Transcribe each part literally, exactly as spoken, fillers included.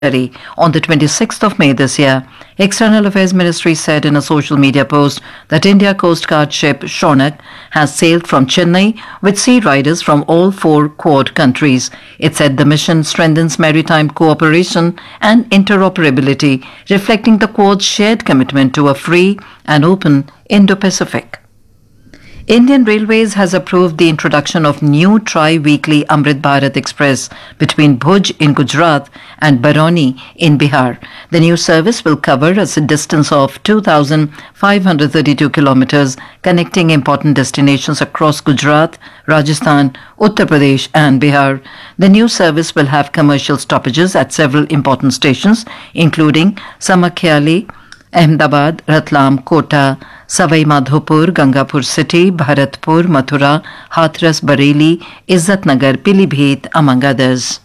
on the twenty-sixth of May this year. External Affairs Ministry said in a social media post that India Coast Guard ship Shonak has sailed from Chennai with sea riders from all four Quad countries. It said the mission strengthens maritime cooperation and interoperability, reflecting the Quad's shared commitment to a free and open Indo-Pacific. Indian Railways has approved the introduction of new tri-weekly Amrit Bharat Express between Bhuj in Gujarat and Barauni in Bihar. The new service will cover a distance of two thousand five hundred thirty-two kilometers, connecting important destinations across Gujarat, Rajasthan, Uttar Pradesh and Bihar. The new service will have commercial stoppages at several important stations, including Samakhiali, Ahmedabad, Ratlam, Kota, Savai Madhopur, Gangapur City, Bharatpur, Mathura, Hathras, Bareilly, Izzat Nagar, Pilibhit, among others.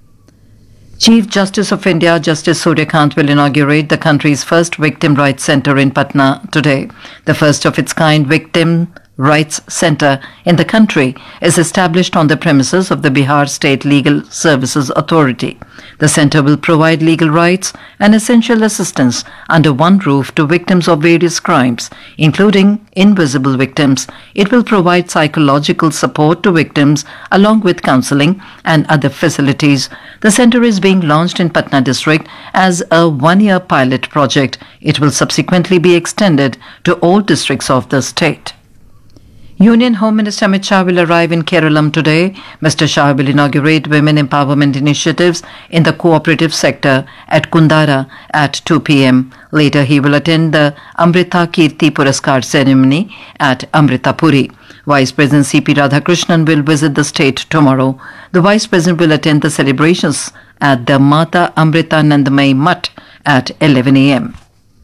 Chief Justice of India, Justice Suryakant, will inaugurate the country's first Victim Rights Centre in Patna today. The first of its kind Victim Rights Centre in the country is established on the premises of the Bihar State Legal Services Authority. The centre will provide legal rights and essential assistance under one roof to victims of various crimes, including invisible victims. It will provide psychological support to victims along with counselling and other facilities. The centre is being launched in Patna district as a one-year pilot project. It will subsequently be extended to all districts of the state. Union Home Minister Amit Shah will arrive in Keralam today. Mister Shah will inaugurate women empowerment initiatives in the cooperative sector at Kundara at two p.m. Later, he will attend the Amrita Kirti Puraskar ceremony at Amrita Puri. Vice President C P Radhakrishnan will visit the state tomorrow. The Vice President will attend the celebrations at the Mata Amrita Nandamayi Mutt at eleven a.m.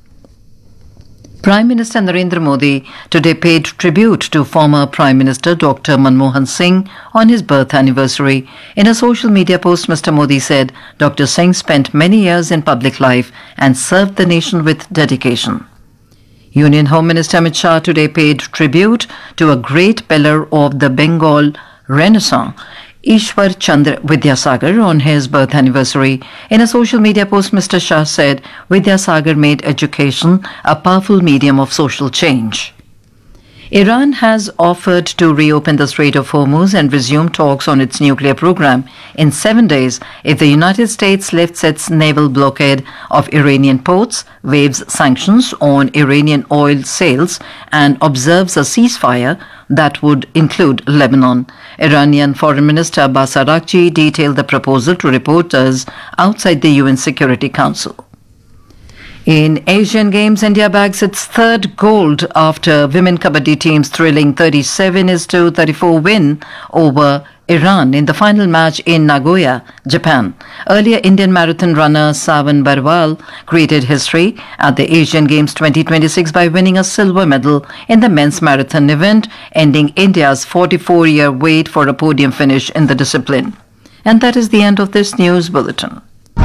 Prime Minister Narendra Modi today paid tribute to former Prime Minister Doctor Manmohan Singh on his birth anniversary. In a social media post, Mister Modi said Doctor Singh spent many years in public life and served the nation with dedication. Union Home Minister Amit Shah today paid tribute to a great pillar of the Bengal Renaissance, Ishwar Chandra Vidyasagar, on his birth anniversary. In a social media post, Mister Shah said Vidyasagar made education a powerful medium of social change. Iran has offered to reopen the Strait of Hormuz and resume talks on its nuclear program in seven days if the United States lifts its naval blockade of Iranian ports, waives sanctions on Iranian oil sales, and observes a ceasefire that would include Lebanon. Iranian Foreign Minister Abbas Araghchi detailed the proposal to reporters outside the U N Security Council. In Asian Games, India bags its third gold after women kabaddi team's thrilling thirty-seven is to thirty-four win over Iran in the final match in Nagoya, Japan. Earlier, Indian marathon runner Savan Barwal created history at the Asian Games twenty twenty-six by winning a silver medal in the men's marathon event, ending India's forty-four-year wait for a podium finish in the discipline. And that is the end of this news bulletin.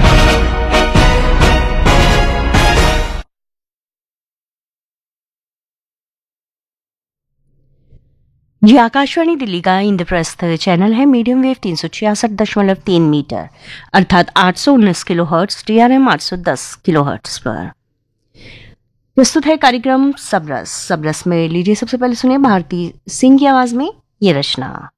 जी आकाशवाणी दिल्ली का Indraprastha channel है medium wave तीन सौ छियासठ दशमलव तीन metre अर्थात आठ सौ उन्नीस kilo hertz T R M आठ सौ दस किलो हर्ट्स पर प्रस्तुत है कार्यक्रम सबरस सबरस में लीजिए सबसे पहले सुनिए भारती सिंह की आवाज में ये रचना।